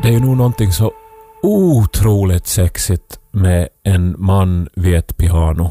Det är ju nog någonting så otroligt sexigt med en man vid ett piano.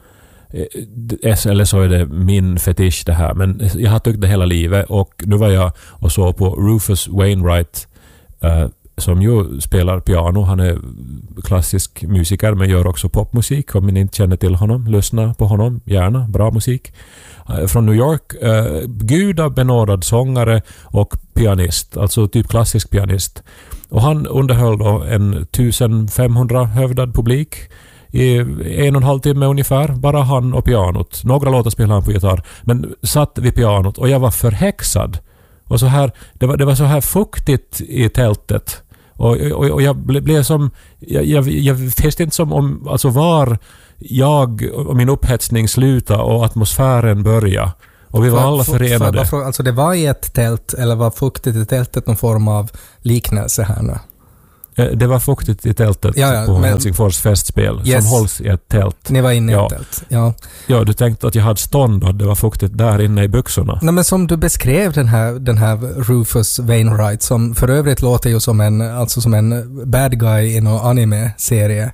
Eller så är det min fetisch det här. Men jag har tyckt det hela livet. Och nu var jag och så på Rufus Wainwright som ju spelar piano. Han är klassisk musiker men gör också popmusik. Om ni inte känner till honom, lyssna på honom. Gärna, bra musik. Från New York. Gudabenådad sångare och pianist. Alltså typ klassisk pianist. Och han underhöll då en 1500 hövdad publik i 1,5 timme ungefär. Bara han och pianot. Några låtar spelade han på gitarr. Men satt vid pianot och jag var förhäxad. Och så här, det var så här fuktigt i tältet. Och jag blev som... Jag visste inte som om... Alltså var jag och min upphetsning slutade och atmosfären började. Och vi var alla förenade. Alltså det var i ett tält eller var fuktigt i tältet någon form av liknelse här nu? Det var fuktigt i tältet på Helsingfors festspel som hålls i ett tält. Ni var inne i ett tält. Ja, du tänkte att jag hade stånd och det var fuktigt där inne i byxorna. Nej, men som du beskrev den här Rufus Wainwright som för övrigt låter ju som en bad guy i någon anime-serie.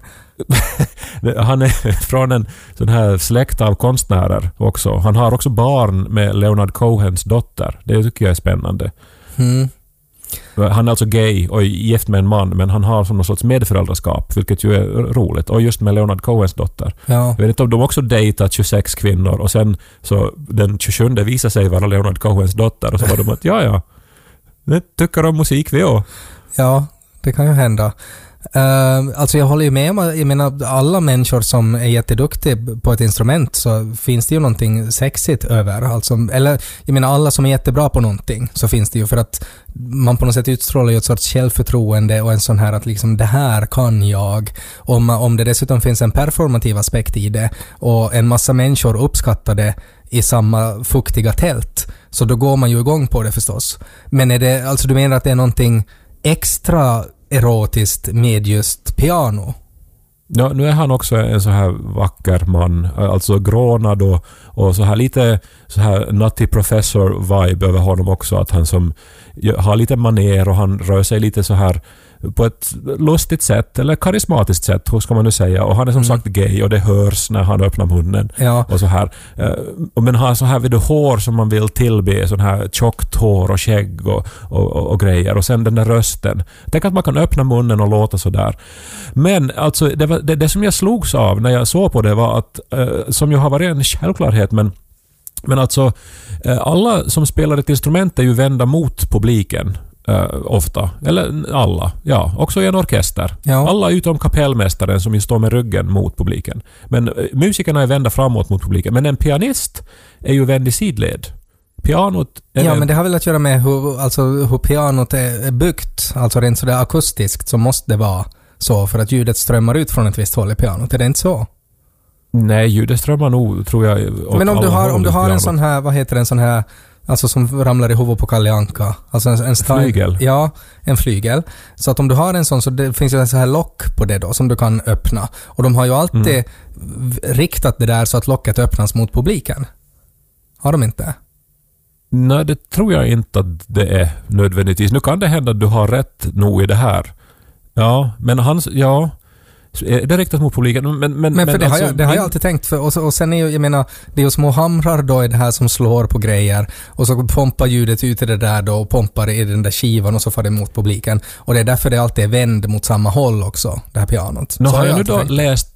Han är från en sån här släkt av konstnärer också. Han har också barn med Leonard Cohens dotter. Det tycker jag är spännande. Han är alltså gay och gift med en man, men han har som någon sorts medföräldraskap, vilket ju är roligt. Och just med Leonard Cohens dotter. Ja. Jag vet inte om de också dejtat 26 kvinnor och sen så den 27 visar sig vara Leonard Cohens dotter och så var de att ja, det tycker om musik vi också. Ja, det kan ju hända. Alltså jag håller ju med om, jag menar alla människor som är jätteduktiga på ett instrument så finns det ju någonting sexigt över, alltså, eller jag menar alla som är jättebra på någonting så finns det ju, för att man på något sätt utstrålar ju ett sorts självförtroende och en sån här att liksom det här kan jag, om det dessutom finns en performativ aspekt i det och en massa människor uppskattar det i samma fuktiga tält, så då går man ju igång på det förstås. Men är det, alltså du menar att det är någonting extra erotiskt med just piano? Ja, nu är han också en så här vacker man, alltså grånad och så här lite så här nutty professor vibe över honom också, att han som har lite maner och han rör sig lite så här på ett lustigt sätt eller karismatiskt sätt, hur ska man nu säga, och han är som sagt gay och det hörs när han öppnar munnen och så här. Men han har så här vid det hår som man vill tillbe, sån här tjockt hår och skägg och grejer, och sen den där rösten. Tänk att man kan öppna munnen och låta så där. Men alltså det som jag slogs av när jag såg på det var att som ju har varit en självklarhet, men alltså alla som spelar ett instrument är ju vända mot publiken. Ofta. Eller alla. Ja, också i en orkester. Ja. Alla utom kapellmästaren som ju står med ryggen mot publiken. Men musikerna är vända framåt mot publiken. Men en pianist är ju vänd i sidled. Pianot är men det har väl att göra med hur pianot är byggt. Alltså rent sådär akustiskt så måste det vara så för att ljudet strömmar ut från ett visst håll i pianot. Är det inte så? Nej, ljudet strömmar nog, tror jag. Men om du har en sån här, vad heter en sån här, alltså som ramlar i huvudet på Kalle Anka. Alltså en flygel. Ja, en flygel. Så att om du har en sån så det finns ju en sån här lock på det då som du kan öppna. Och de har ju alltid riktat det där så att locket öppnas mot publiken. Har de inte? Nej, det tror jag inte att det är nödvändigtvis. Nu kan det hända att du har rätt nog i det här. Ja, men är det riktat mot publiken? Men för det, alltså, det har jag alltid tänkt. Och sen är ju, jag menar, det är ju små hamrar då i det här som slår på grejer. Och så pompar ljudet ut i det där då och pompar i den där skivan och så får det mot publiken. Och det är därför det alltid är vänd mot samma håll också, det här pianot. Nu har jag nu då läst...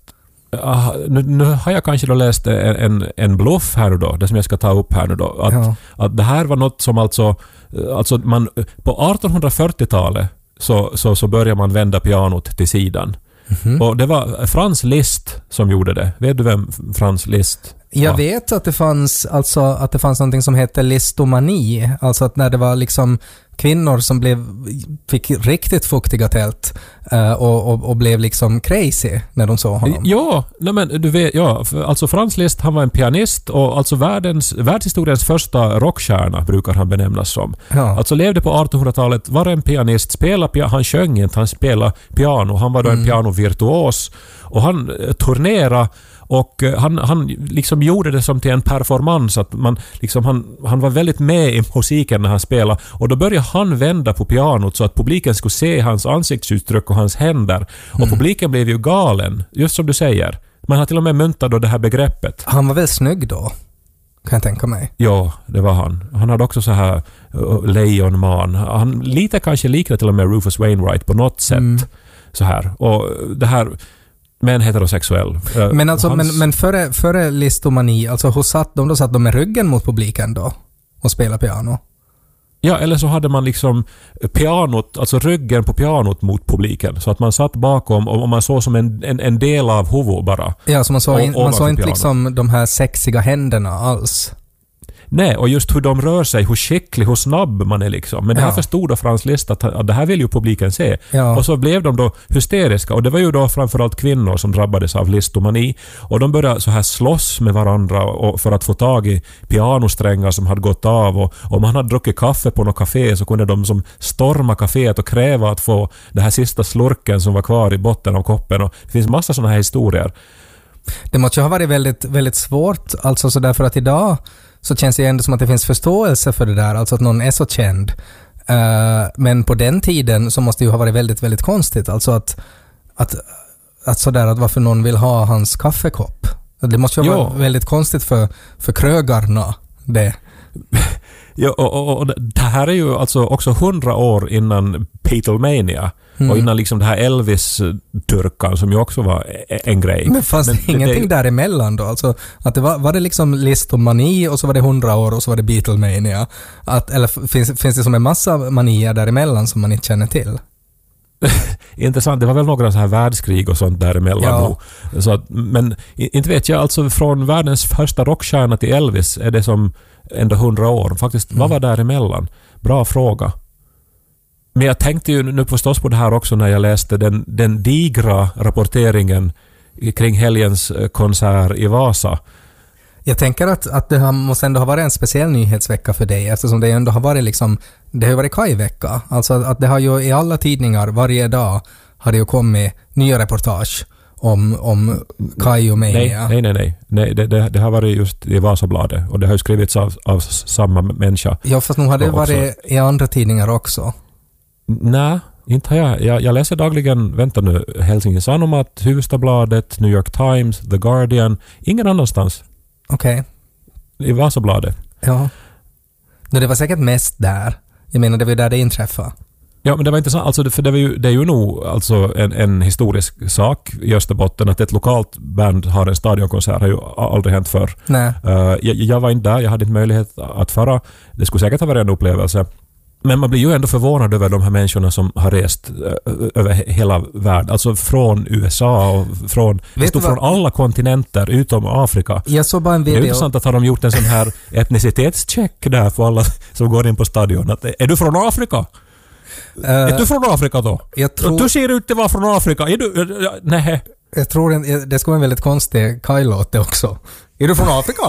Nu har jag kanske då läst en bluff här då, det som jag ska ta upp här nu då. Att det här var något som alltså man på 1840-talet så börjar man vända pianot till sidan. Och det var Franz Liszt som gjorde det. Vet du vem Franz Liszt var? Jag vet att det fanns någonting som heter listomani, alltså att när det var liksom kvinnor som fick riktigt fuktiga tält och blev liksom crazy när de såg honom. Ja, men du vet, alltså Franz Liszt, han var en pianist och alltså världshistoriens första rockstjärna brukar han benämnas som. Ja. Alltså levde på 1800-talet, var en pianist, han sjöng inte, han spelade piano, han var då en pianovirtuos och han turnerade Och han liksom gjorde det som till en performance, att man liksom, han var väldigt med i musiken när han spelade, och då började han vända på pianot så att publiken skulle se hans ansiktsuttryck och hans händer, och publiken blev ju galen, just som du säger. Man har till och med myntat då det här begreppet. Han var väl snygg då, kan jag tänka mig. Ja, det var han. Han hade också så här lejonman. Han lite kanske liknar till och med Rufus Wainwright på något sätt. Så här. Och det här men heterosexuell. Men alltså, men före listomani, alltså hur satt de? Då satt de med ryggen mot publiken då och spelade piano? Ja, eller så hade man liksom pianot, alltså ryggen på pianot mot publiken, så att man satt bakom och man såg som en del av huvudet bara. Ja, så man såg inte liksom de här sexiga händerna alls. Nej, och just hur de rör sig, hur skicklig, hur snabb man är liksom. Men det här förstod då Franz Liszt att det här vill ju publiken se. Ja. Och så blev de då hysteriska, och det var ju då framförallt kvinnor som drabbades av listomani, och de började så här slåss med varandra och för att få tag i pianosträngar som hade gått av, och om man hade druckit kaffe på något café så kunde de som storma kaféet och kräva att få det här sista slurken som var kvar i botten av koppen, och det finns massa sådana här historier. Det måste ju ha varit väldigt, väldigt svårt, alltså så därför att idag så känns det ändå som att det finns förståelse för det där, alltså att någon är så känd. Men på den tiden så måste det ju ha varit väldigt, väldigt konstigt, alltså att sådär, att varför någon vill ha hans kaffekopp. Det måste ju ha varit väldigt konstigt för krögarna det. Ja, och det här är ju alltså också 100 år innan Beatlemania och innan liksom det här Elvis-turkan som ju också var en grej. Men fanns det ingenting däremellan då? Alltså att det var det liksom listomani och så var det 100 år och så var det Beatlemania? Eller finns det som en massa manier däremellan som man inte känner till? Intressant, det var väl några så här världskrig och sånt däremellan. Ja. Så att, men inte vet jag, alltså från världens första rockstjärna till Elvis är det som ändå 100 år. Faktiskt, vad var däremellan? Bra fråga. Men jag tänkte ju nu förstås på det här också när jag läste den digra rapporteringen kring helgens konsert i Vasa. Jag tänker att det måste ändå ha varit en speciell nyhetsvecka för dig, eftersom det ändå har varit liksom, det har varit Kaj-vecka. Alltså att det har ju i alla tidningar varje dag har det ju kommit nya reportage om Kaj och Mania. Nej, det har varit just i Vasabladet, och det har ju skrivits av samma människa. Ja, fast nu har det varit i andra tidningar också. Nej, inte har jag läser dagligen, vänta nu, Helsingin Sanomat, Hufvudstadsbladet, New York Times, The Guardian, ingen annanstans. Okej. I Vasabladet. Ja. Det var säkert mest där. Jag menar, det var där det inträffade. Ja, men det var intressant, alltså, för det är ju nog alltså en historisk sak i Österbotten att ett lokalt band har en stadionkonsert, har ju aldrig hänt förr. Nej. Jag var inte där, jag hade inte möjlighet att fara. Det skulle säkert ha varit en upplevelse. Men man blir ju ändå förvånad över de här människorna som har rest över hela världen. Alltså från USA och från alla kontinenter utom Afrika. Jag såg bara en video. Det är intressant att de gjort en sån här etnicitetscheck där för alla som går in på stadion. Att, är du från Afrika? Är du från Afrika då? Du ser ut att vara från Afrika. Är du? Nej. Jag tror det ska vara en väldigt konstig Kaj-låt också. Är du från Afrika?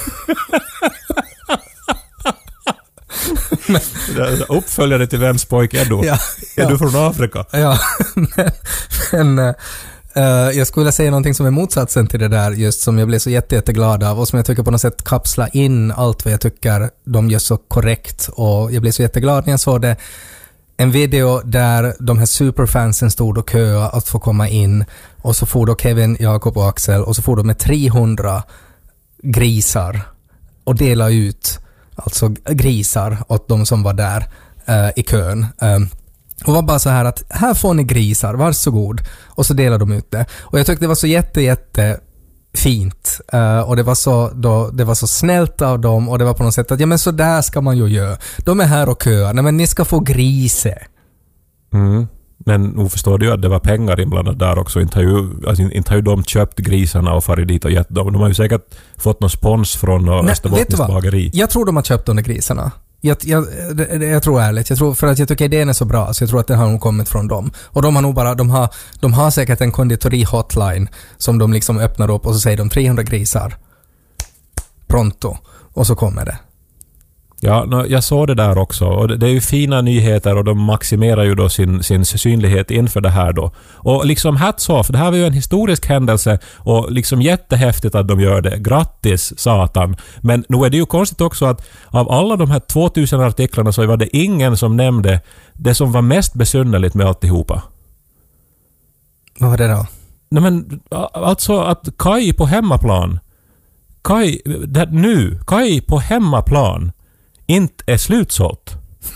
Uppföljare till Vems pojke är du? Ja, är du från Afrika? Ja, men jag skulle säga någonting som är motsatsen till det där, just som jag blev så jätteglad av och som jag tycker på något sätt kapslar in allt vad jag tycker de gör så korrekt, och jag blev så jätteglad när jag såg det. En video där de här superfansen stod och köade att få komma in, och så får då Kevin, Jakob och Axel, och så får de med 300 grisar och dela ut alltså grisar åt de som var där i kön. Och var bara så här att här får ni grisar, varsågod. Och så delade de ut det. Och jag tyckte det var så jätte fint. Och det var så snällt av dem, och det var på något sätt att ja, men så där ska man ju göra. De är här och köar. Nej, men ni ska få grise. Mm. Men nu förstår du att det var pengar inblandat där också. Inte har ju de köpt grisarna och farit dit och gett dem. De har ju säkert fått någon spons från Österbottens bageri. Jag tror de har köpt de där grisarna. Jag tror ärligt. Jag tror, för att jag tycker idén är så bra, så jag tror att det har nog kommit från dem. Och de har nog bara, de har säkert en konditori-hotline som de liksom öppnar upp, och så säger de 300 grisar. Pronto. Och så kommer det. Ja, jag såg det där också. Och det är ju fina nyheter och de maximerar ju då sin synlighet inför det här då. Och liksom hats off, det här var ju en historisk händelse och liksom jättehäftigt att de gör det. Grattis, satan. Men nu är det ju konstigt också att av alla de här 2000 artiklarna så var det ingen som nämnde det som var mest besynnerligt med alltihopa. Vad var det då? Nej men, alltså att Kai på hemmaplan Kai på hemmaplan inte är slutsålt.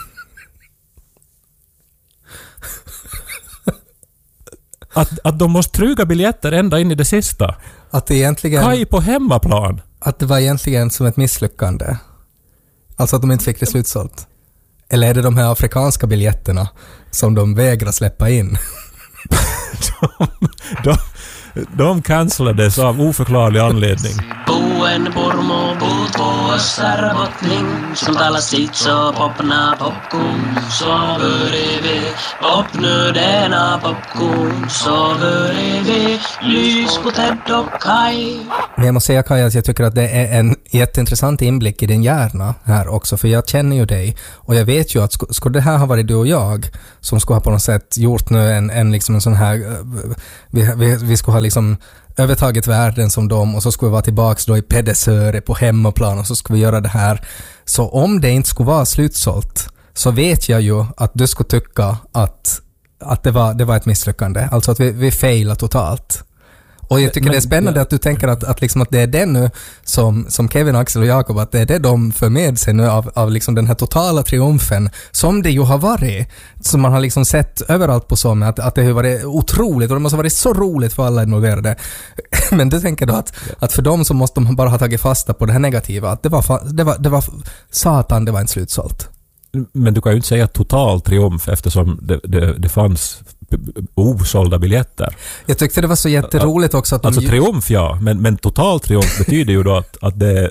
Att de måste truga biljetter ända in i det sista. Att det egentligen... Kai på hemmaplan. Att det var egentligen som ett misslyckande. Alltså att de inte fick det slutsålt. Eller är det de här afrikanska biljetterna som de vägrar släppa in? De cancellades av oförklarlig anledning. Buen pormo puut vuossar botning, som talas sit så popna popcorn, så börjar popnödena popcorn, så börjar lys på Ted och Kai. Men jag måste säga Kai att jag tycker att det är en jätteintressant inblick i din hjärna här också, för jag känner ju dig och jag vet ju att skulle det här ha varit du och jag som skulle ha på något sätt gjort nu en sån här vi skulle ha liksom övertagit världen som dem och så skulle vi vara tillbaks då i Pedersöre på hemmaplan och så skulle vi göra det här. Så om det inte skulle vara slutsålt så vet jag ju att du skulle tycka att det var ett misslyckande. Alltså att vi failar totalt. Och jag tycker det är spännande att du tänker att liksom att det är det nu som Kevin, Axel och Jakob, att det är det de för med sig nu av liksom den här totala triumfen som det ju har varit, som man har liksom sett överallt på Somme, att det har varit otroligt och det måste ha varit så roligt för alla involverade. Men du tänker då att för dem så måste de bara ha tagit fasta på det här negativa, att det var satan, det var inte slutsålt. Men du kan ju inte säga total triumf eftersom det fanns osålda biljetter. Jag tyckte det var så jätteroligt också att alltså triumf, ja, men total triumf betyder ju då att det